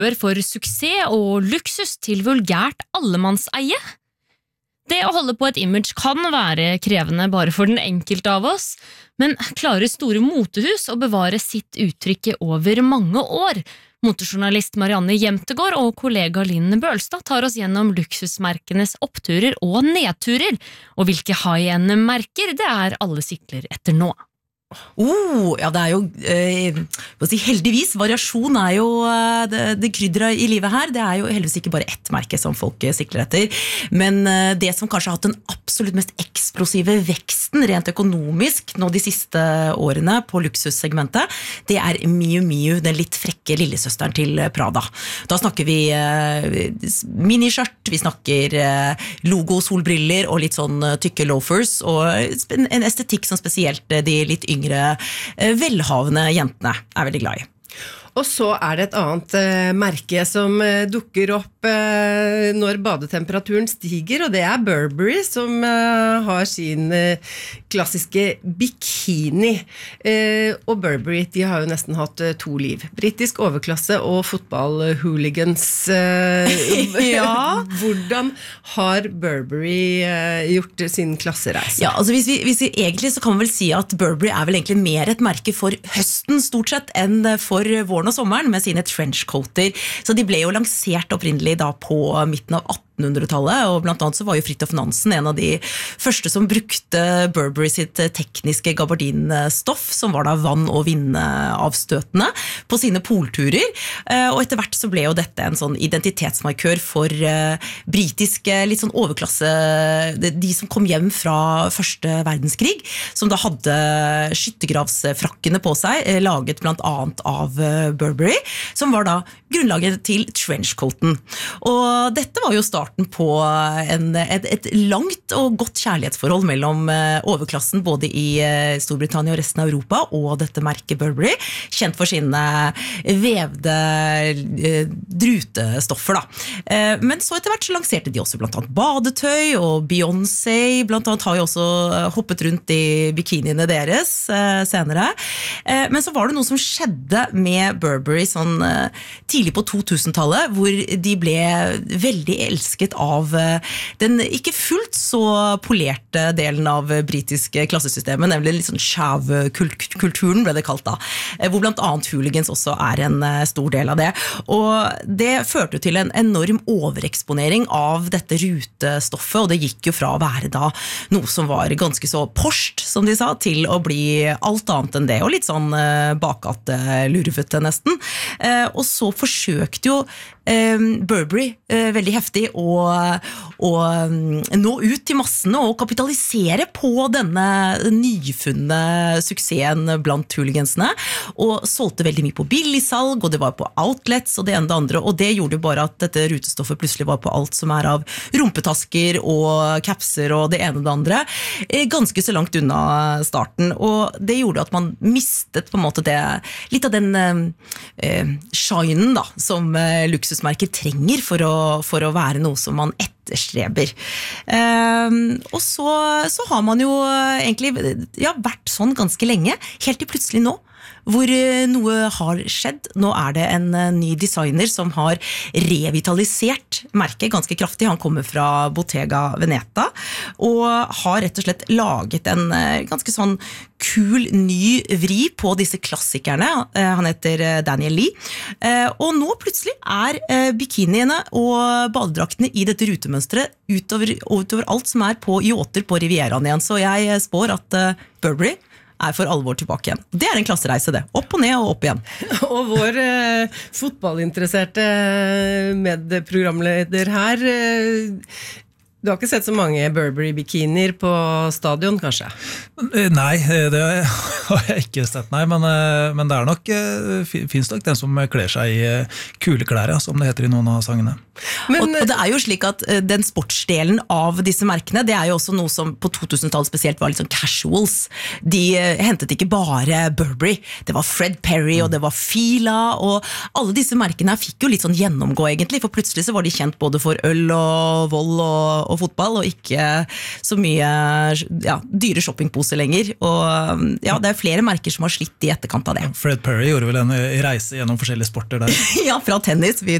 Bør for suksess og luksus til vulgært allemannseie. Det å holde på et image kan være krevende bare for den enkelte av oss, men klarer store motehus å bevare sitt uttrykk over mange år. Motejournalist Marianne Jemtegård og kollega Linn Bølstad tar oss gjennom luksusmerkenes oppturer og nedturer, og hvilke high-end-merker det alle sikler etter nå. Ja, det jo heldigvis, variasjon jo det krydderet i livet her. Det jo heldigvis ikke bare ett merke som folk sikler etter, men det som kanskje har hatt den absolutt mest eksplosive veksten rent økonomisk nå de siste årene på luksussegmentet, det Miu Miu, den litt frekke lillesøsteren til Prada. Da snakker vi miniskjørt, vi snakker logo, solbriller og litt sånn tykke loafers, og en estetikk som spesielt de litt yngre velhavende jentene veldig glad i. Og så det et annet merke som dukker opp når badetemperaturen stiger, og det Burberry som har sin klassiske bikini. Og Burberry, de har jo nesten hatt 2 liv. Britisk overklasse og fotballhooligans. Ja. Hvordan har Burberry gjort sin klassereise? Ja, altså hvis vi egentlig så kan man vel si at Burberry vel egentlig mer et merke for høsten stort sett enn for våren og sommeren med sine trenchcoater. Så de ble jo lansert opprinnelig da på midten av 1800-tallet, og blant annet så var jo Fridtjof Nansen en av de første som brukte Burberry sitt tekniske gabardinstoff, som var da vann- og vindavstøtende på sine polturer, og etter hvert så ble jo dette en sånn identitetsmarkør for britiske, litt sånn overklasse, de som kom hjem fra første verdenskrig, som da hadde skyttergravsfrakkene på seg, laget blant annet av Burberry, som var da grunnlaget til trenchcoaten. Og dette var jo starten på et langt og godt kjærlighetsforhold mellom overklassen både i Storbritannia og resten av Europa og dette merket Burberry, kjent for sine vevde drutestoffer da. Men så etter hvert så lanserte de også blant annet badetøy, og Beyoncé blant annet har jo også hoppet rundt i bikiniene deres senere. Men så var det noe som skjedde med Burberry sånn tidlig på 2000-tallet, hvor de ble veldig elsket av den ikke fullt så polerte delen av britiske klassesystemet, nemlig litt sånn skjæv-kulturen ble det kalt da, hvor blant annet hooligans også en stor del av det. Og det førte til en enorm overeksponering av dette rutestoffet, og det gikk jo fra å være da noe som var ganske så porscht, som de sa, til å bli alt annet enn det, og litt sånn bakatt lurvete nesten. Og så forsøkte jo Burberry veldig heftig å nå ut til massene og kapitalisere på denne nyfunne suksessen blant hooligansene, og solgte veldig mye på billigsalg, og det var på outlets og det ene og det andre, og det gjorde jo bare at dette rutestoffet plutselig var på alt som av rumpetasker og capser og det ene og det andre, ganske så langt unna starten, og det gjorde at man mistet på en måte det, litt av den shinen da, som luksusmerker trenger for å være noe som man etterstreber. Og så har man jo egentlig vært sånn ganske lenge, helt til plutselig nå, hvor noe har skjedd. Nå det en ny designer som har revitalisert merket ganske kraftig. Han kommer fra Bottega Veneta og har rett og slett laget en ganske sånn kul ny vri på disse klassikerne. Han heter Daniel Lee. Og nå plutselig bikiniene og badedraktene i dette rutemønstret utover alt som på yachter på Rivieraen igjen. Så jeg spår at Burberry for alvor tilbake igjen. Det en klassereise det. Opp og ned og opp igjen. Og vår fotballinteresserte medprogramleder her, du har ikke sett så mange Burberry-bikinier på stadion, kanskje? Nei, det har jeg ikke sett, nei, men det nok, finnes nok den som kler seg i kule klær, som det heter i noen av sangene. Og det jo slik at den sportsdelen av disse merkene, det jo også noe som på 2000-tallet spesielt var litt sånn casuals. De hentet ikke bare Burberry, det var Fred Perry og det var Fila, og alle disse merkene fikk jo litt sånn gjennomgå egentlig, for plutselig så var de kjent både for øl og vold og fotball, og ikke så mye dyre shoppingposer lenger. Og det flere merker som har slitt i etterkant av det. Fred Perry gjorde vel en reise gjennom forskjellige sporter der. Ja, fra tennis. Vi